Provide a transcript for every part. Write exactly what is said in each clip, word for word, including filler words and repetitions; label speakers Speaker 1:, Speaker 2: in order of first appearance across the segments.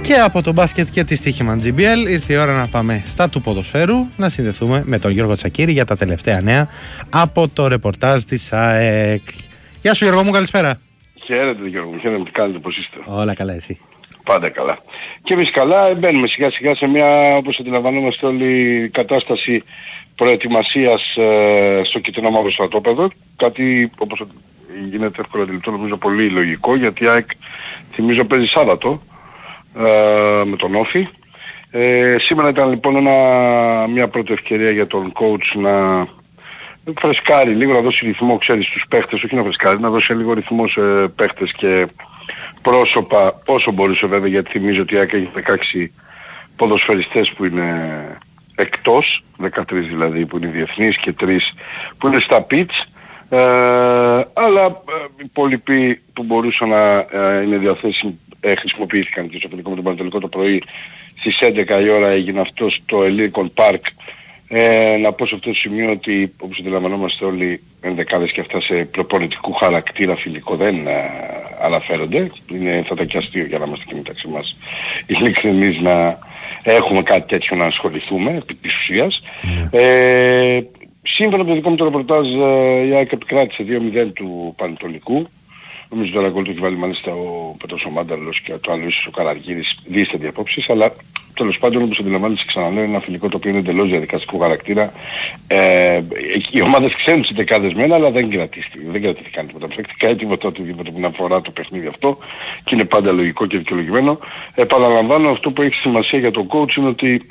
Speaker 1: Και από το μπάσκετ και τη στοίχημα τζι μπι ελ ήρθε η ώρα να πάμε στα του ποδοσφαίρου, να συνδεθούμε με τον Γιώργο Τσακίρη για τα τελευταία νέα από το ρεπορτάζ της ΑΕΚ. Γεια σου Γιώργο μου, καλησπέρα.
Speaker 2: Χαίρετε Γιώργο μου, χαίρετε, τι κάνετε, πώς είστε?
Speaker 1: Όλα καλά, εσύ?
Speaker 2: Πάντα καλά. Και εμείς καλά, μπαίνουμε σιγά σιγά σε μια, όπως αντιλαμβανόμαστε όλοι, κατάσταση προετοιμασίας ε, στο κίτρινο μαύρο στρατόπεδο. Κάτι όπως γίνεται εύκολα αντιληπτό, νομίζω πολύ λογικό, γιατί η ΑΕΚ θυμίζω παίζει Σάββατο ε, με τον Όφη. Ε, σήμερα ήταν λοιπόν ένα, μια πρώτη ευκαιρία για τον coach να φρεσκάρει λίγο, να δώσει ρυθμό, ξέρεις, στους παίχτες, όχι να φρεσκάρει, να δώσει λίγο ρυθμό σε παίχτες και πρόσωπα όσο μπορούσε βέβαια, γιατί θυμίζω ότι η ΑΕΚ έχει δεκαέξι ποδοσφαιριστές που είναι εκτός, δεκατρείς δηλαδή που είναι διεθνείς και τρεις που είναι στα pitch, ε, αλλά ε, οι υπόλοιποι που μπορούσαν να ε, είναι διαθέσιμοι ε, χρησιμοποιήθηκαν, και στο φιλικό με τον Πανατολικό το πρωί στις έντεκα η ώρα έγινε αυτό στο Ελίκον Park. Ε, να πω σε αυτό το σημείο ότι όπως αντιλαμβανόμαστε όλοι, ενδεκάδες και αυτά σε προπονητικού χαρακτήρα φιλικό δεν ε, αναφέρονται. Είναι, θα ήταν και αστείο για να είμαστε και μεταξύ μας ειλικρινείς να έχουμε κάτι τέτοιο να ασχοληθούμε επί της ουσίας. Mm. Ε, σύμφωνα με το δικό μου το ρεπορτάζ, η ΑΕΚ επικράτησε δύο μηδέν του Πανετολικού. Νομίζω τώρα γκολ του έχει βάλει μάλιστα ο Πέτρος ο Μάνταλος και το άλλο ίσως ο Καραργύρης, δίστανται απόψεις, αλλά τέλος πάντων όπως αντιλαμβάνεσαι, ξαναλέω, είναι ένα φιλικό το οποίο είναι εντελώς διαδικαστικού χαρακτήρα. Ε, οι ομάδες ξέρουν τις δεκάδες μένα, αλλά δεν κρατήστηκε, δεν κρατήθηκαν τίποτα πρακτικά ή τίποτα οτιδήποτε που να αφορά το παιχνίδι αυτό, και είναι πάντα λογικό και δικαιολογημένο. Επαναλαμβάνω, αυτό που έχει σημασία για τον coach είναι ότι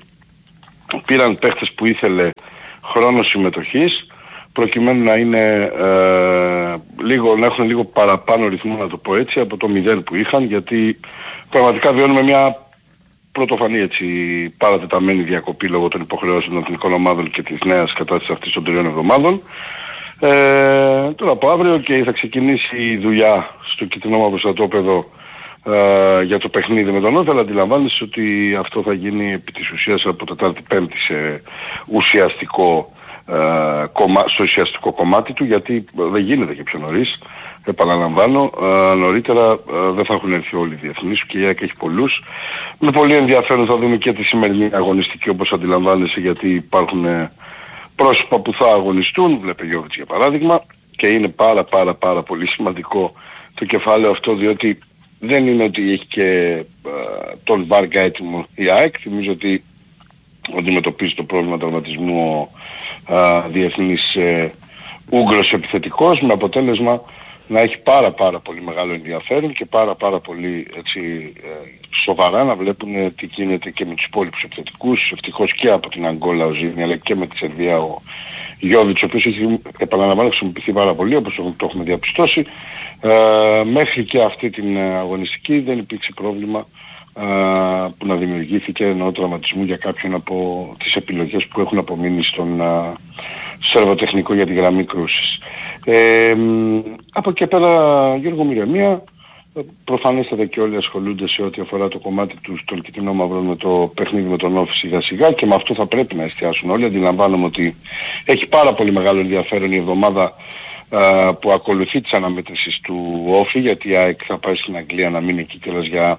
Speaker 2: πήραν παίχτες που ήθελε χρόνο συμμετοχής, προκειμένου να είναι ε, λίγο, να έχουν λίγο παραπάνω ρυθμό, να το πω έτσι, από το μηδέν που είχαν, γιατί πραγματικά βιώνουμε μια πρωτοφανή έτσι παρατεταμένη διακοπή λόγω των υποχρεώσεων των εθνικών ομάδων και της νέας κατάστασης αυτής των τριών εβδομάδων. Ε, τώρα από αύριο και θα ξεκινήσει η δουλειά στο κίτρινο μαύρο στρατόπεδο ε, για το παιχνίδι με τον Όφη, αλλά αντιλαμβάνεσαι ότι αυτό θα γίνει επί της ουσίας από Τετάρτη Πέμπτη σε ουσιαστικό Uh, κομμά, στο ουσιαστικό κομμάτι του, γιατί δεν γίνεται και πιο νωρίς. Επαναλαμβάνω, uh, νωρίτερα uh, δεν θα έχουν έρθει όλοι οι διεθνείς και η ΑΕΚ έχει πολλούς. Με πολύ ενδιαφέρον θα δούμε και τη σημερινή αγωνιστική, όπως αντιλαμβάνεσαι, γιατί υπάρχουν uh, πρόσωπα που θα αγωνιστούν, βλέπε Γιώβιτς για παράδειγμα, και είναι πάρα πάρα πάρα πολύ σημαντικό το κεφάλαιο αυτό, διότι δεν είναι ότι έχει και uh, τον Βάργα έτοιμο η ΑΕΚ. Θυμίζω ότι αντιμετωπίζει το πρόβλημα τραυματισμού Uh, διεθνής ε, Ούγγρος επιθετικός, με αποτέλεσμα να έχει πάρα πάρα πολύ μεγάλο ενδιαφέρον και πάρα πάρα πολύ έτσι, ε, σοβαρά να βλέπουν ε, τι γίνεται και με τους υπόλοιπους επιθετικούς. Ευτυχώς και από την Αγγόλα ο Ζήνη, αλλά και με τη Σερβία ο Γιώβιτς, ο οποίος έχει, επαναλαμβάνω, χρησιμοποιηθεί πάρα πολύ, όπως το, το έχουμε διαπιστώσει. Ε, μέχρι και αυτή την αγωνιστική δεν υπήρξε πρόβλημα Uh, που να δημιουργήθηκε εννοώ τραυματισμού για κάποιον από τις επιλογές που έχουν απομείνει στον uh, σερβοτεχνικό για τη γραμμή κρούσης. Ε, από εκεί πέρα, Γιώργο, ηρεμία. Προφανέστατα και όλοι ασχολούνται σε ό,τι αφορά το κομμάτι του στον κίτρινο μαύρο με το παιχνίδι με τον Όφη σιγά σιγά, και με αυτό θα πρέπει να εστιάσουν όλοι. Αντιλαμβάνομαι ότι έχει πάρα πολύ μεγάλο ενδιαφέρον η εβδομάδα uh, που ακολουθεί της αναμέτρησης του Όφη, γιατί η ΑΕΚ θα πάει στην Αγγλία να μείνει εκεί κιόλας για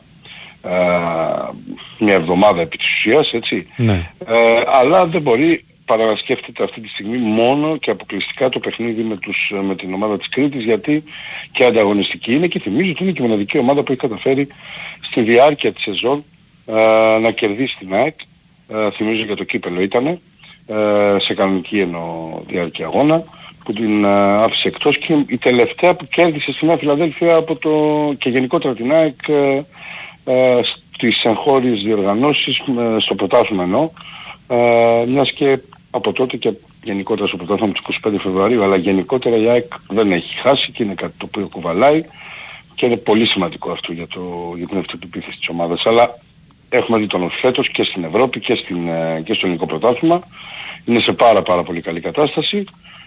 Speaker 2: Uh, μια εβδομάδα επί της ουσίας, έτσι. Ναι. Uh, αλλά δεν μπορεί παρά να σκέφτεται αυτή τη στιγμή μόνο και αποκλειστικά το παιχνίδι με, τους, με την ομάδα της Κρήτης, γιατί και ανταγωνιστική είναι, και θυμίζω ότι είναι και η μοναδική ομάδα που έχει καταφέρει στη διάρκεια της σεζόν uh, να κερδίσει την ΑΕΚ. Uh, θυμίζω για το κύπελλο ήτανε, uh, σε κανονική εννοώ διάρκεια αγώνα, που την uh, άφησε εκτός, και η τελευταία που κέρδισε στη Νέα Φιλαδέλφια από το, και γενικότερα την ΑΕΚ uh, Uh, στις εγχώριες διοργανώσεις, uh, στο πρωτάθλημα εννοώ, uh, μιας και από τότε και γενικότερα στο πρωτάθλημα του εικοστή πέμπτη Φεβρουαρίου, αλλά γενικότερα η ΑΕΚ δεν έχει χάσει και είναι κάτι το οποίο κουβαλάει και είναι πολύ σημαντικό αυτό για, το, για την αυτοπεποίθηση της ομάδας. Αλλά έχουμε δει τον Όφη φέτος και στην Ευρώπη και, στην, uh, και στο ελληνικό πρωτάθλημα, είναι σε πάρα πάρα πολύ καλή κατάσταση.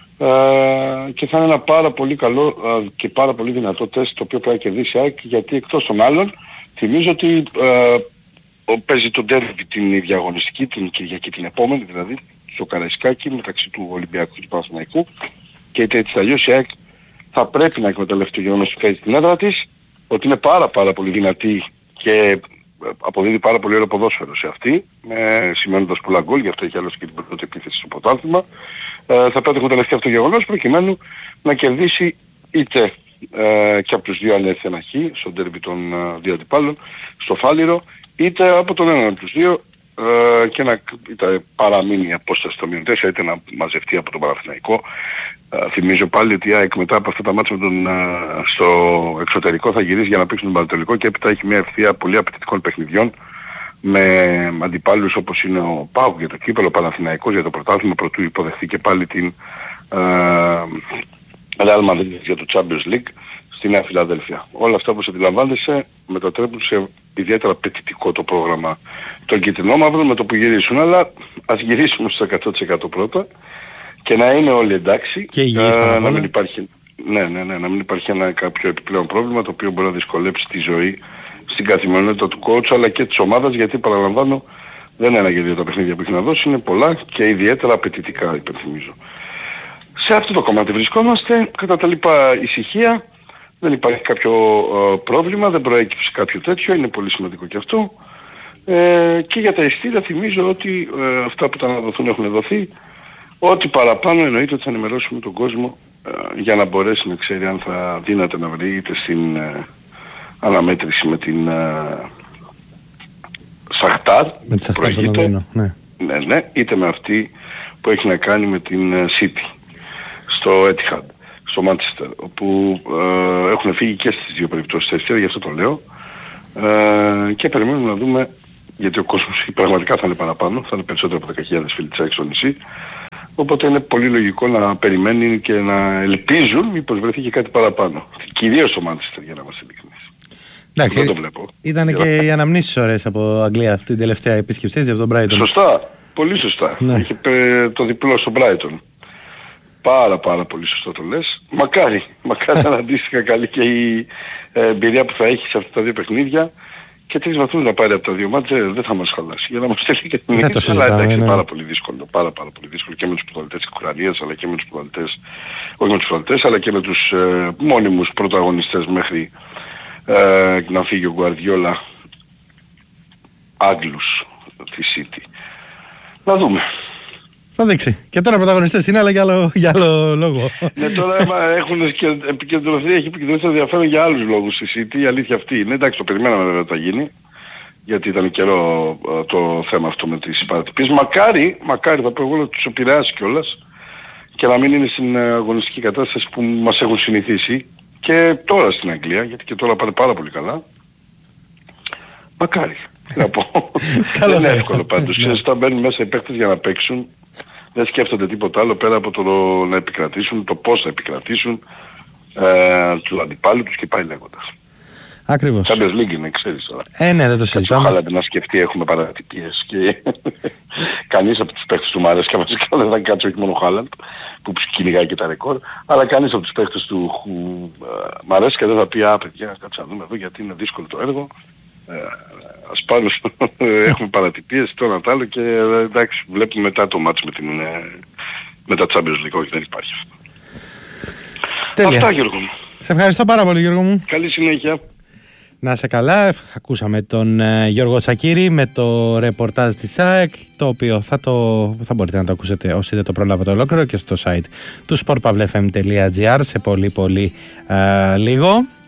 Speaker 2: Uh, και θα είναι ένα πάρα πολύ καλό uh, και πάρα πολύ δυνατό τεστ το οποίο πρέπει να κερδίσει η ΑΕΚ, γιατί εκτός των άλλων θυμίζω ότι ε, παίζει τον ντέρμπι την διαγωνιστική, την Κυριακή την επόμενη, δηλαδή στο Καραϊσκάκι, μεταξύ του Ολυμπιακού και του Παναθηναϊκού, και είτε έτσι αλλιώς η ΑΕΚ θα πρέπει να εκμεταλλευτεί το γεγονός ότι παίζει στην έδρα της, ότι είναι πάρα πάρα πολύ δυνατή και αποδίδει πάρα πολύ ωραίο ποδόσφαιρο σε αυτή, ε, σημαίνοντας πολλά γκολ, γι' αυτό έχει άλλωστε και την πρώτη επίθεση στο πρωτάθλημα. Ε, θα πέτυχε τελευταία αυτό το γεγονός προκειμένου να κερδίσει είτε ε, και από τους δύο αν έρθει ένα χ στον ντέρμπι των ε, δύο αντιπάλων, στο Φάληρο, είτε από τον έναν από τους δύο ε, και να είτε παραμείνει η απόσταση στο μείον τέσσερα, είτε να μαζευτεί από τον Παναθηναϊκό. Uh, θυμίζω πάλι ότι η ΑΕΚ μετά από αυτά τα μάτια με τον, uh, στο εξωτερικό θα γυρίσει για να παίξει τον Πανατολικό και έπειτα έχει μια ευθεία πολύ απαιτητικών παιχνιδιών με αντιπάλους όπως είναι ο ΠΑΟΚ για το κύπελλο, ο Παναθηναϊκός για το πρωτάθλημα, πρωτού υποδεχθεί και πάλι την uh, Real Madrid για το Champions League στη Νέα Φιλαδέλφια. Όλα αυτά όπως αντιλαμβάνεσαι μετατρέπουν σε ιδιαίτερα απαιτητικό το πρόγραμμα των κυτρινόμαυρων με το που γυρίσουν, αλλά ας γυρίσουμε στο εκατό τοις εκατό πρώτα και να είναι όλοι εντάξει,
Speaker 1: και υγιείς,
Speaker 2: ε, να μην υπάρχει, ναι, ναι, ναι, να μην υπάρχει ένα κάποιο επιπλέον πρόβλημα το οποίο μπορεί να δυσκολέψει τη ζωή στην καθημερινότητα του coach αλλά και της ομάδας, γιατί παραλαμβάνω δεν είναι ένα και δύο τα παιχνίδια που έχει να δώσει, είναι πολλά και ιδιαίτερα απαιτητικά, υπενθυμίζω. Σε αυτό το κομμάτι βρισκόμαστε, κατά τα λοιπά ησυχία, δεν υπάρχει κάποιο ε, πρόβλημα, δεν προέκυψε κάποιο τέτοιο, είναι πολύ σημαντικό και αυτό. Ε, και για τα ειστήρια θυμίζω ότι ε, αυτά που τα να δοθούν έχουν δοθεί. Ό,τι παραπάνω εννοείται ότι θα ενημερώσουμε τον κόσμο ε, για να μπορέσει να ξέρει αν θα δύναται να βρει είτε στην ε, αναμέτρηση με την ε, Σαχτάρ,
Speaker 1: με τη Σαχτάρ στο Λονδίνο, ναι.
Speaker 2: Ναι, ναι, είτε με αυτή που έχει να κάνει με την ε, City στο Etihad, στο Manchester, όπου ε, έχουν φύγει και στις δύο περιπτώσεις τέσσερα, γι' αυτό το λέω, ε, και περιμένουμε να δούμε, γιατί ο κόσμος πραγματικά θα είναι παραπάνω, θα είναι περισσότερο από δέκα χιλιάδες φίλοι της ΑΕΚ στο νησί, οπότε είναι πολύ λογικό να περιμένουν και να ελπίζουν μήπως βρεθεί και κάτι παραπάνω. Κυρίως στο Manchester, για να μας ειλικρινείς.
Speaker 1: Εντάξει,
Speaker 2: δεν το βλέπω.
Speaker 1: Ήταν και οι αναμνήσεις ωραίες από Αγγλία αυτή την τελευταία επίσκεψη από τον Brighton.
Speaker 2: Σωστά, πολύ σωστά.
Speaker 1: Ναι.
Speaker 2: Είχε το διπλό στο Brighton. Πάρα πάρα πολύ σωστό το λες. Μακάρι, μακάρι να αντίστοιχα καλή και η ε, εμπειρία που θα έχει σε αυτά τα δύο παιχνίδια και τρεις βαθμούς να πάρει από τα δύο μάτια δεν θα μας χαλάσει. Για να μας στέλνει και την ίδια. Αλλά εντάξει, είναι πάρα πολύ δύσκολο. Πάρα πάρα πολύ δύσκολο και με τους πρωταθλητές της Ουκρανίας αλλά και με τους πρωταθλητές, όχι με τους πρωταθλητές αλλά και με τους ε, μόνιμους πρωταγωνιστές μέχρι ε, να φύγει ο Γκουαρδιόλα, Άγγλους τη City. Να δούμε.
Speaker 1: Θα δείξει. Και τώρα πρωταγωνιστές είναι, αλλά για άλλο, για άλλο λόγο.
Speaker 2: Ναι, τώρα έχουν επικεντρωθεί, έχει επικεντρωθεί το ενδιαφέρον για άλλους λόγους στη City, η αλήθεια αυτή είναι. Εντάξει, το περιμέναμε βέβαια ότι θα γίνει, γιατί ήταν καιρό το θέμα αυτό με τις παρατυπίες. Μακάρι, μακάρι θα πω εγώ να τους επηρεάσει κιόλας και να μην είναι στην αγωνιστική κατάσταση που μας έχουν συνηθίσει και τώρα στην Αγγλία, γιατί και τώρα πάνε πάρα πολύ καλά. Μακάρι. Να πω. Δεν είναι εύκολο πάντως. Ξέρεις, όταν μπαίνουν μέσα οι παίκτες για να παίξουν, δεν σκέφτονται τίποτα άλλο πέρα από το να επικρατήσουν, το πώς θα επικρατήσουν, ε, του αντιπάλου τους και πάει λέγοντας.
Speaker 1: Ακριβώς.
Speaker 2: Champions League είναι, ξέρεις τώρα.
Speaker 1: Ε, ναι, δεν το συζητάμε.
Speaker 2: Χάλατε να σκεφτεί, έχουμε παρατυπίες και κανείς από τους παίκτες του μ' αρέσει και βασικά δεν θα κάτσει, όχι μόνο ο Χάλαντ που κυνηγάει και τα ρεκόρ, αλλά κανείς από τους παίκτες του μ' αρέσει και δεν θα πει, α, παιδιά, κάτσε να δούμε εδώ γιατί είναι δύσκολο το έργο. Ε, ας πάνω έχουμε παρατυπίες, το ένα τ' άλλο και εντάξει, βλέπουμε μετά το μάτς με, την, με τα Champions League, όχι δεν υπάρχει αυτό.
Speaker 1: Τέλεια.
Speaker 2: Αυτά, Γιώργο μου.
Speaker 1: Σε ευχαριστώ πάρα πολύ, Γιώργο μου.
Speaker 2: Καλή συνέχεια.
Speaker 1: Να είσαι καλά. Ακούσαμε τον ε, Γιώργο Τσακίρη με το ρεπορτάζ της ΑΕΚ, το οποίο θα, το, θα μπορείτε να το ακούσετε όσοι δεν το προλάβατε ολόκληρο και στο site του sport pavlefm τελεία gr σε πολύ πολύ ε, λίγο.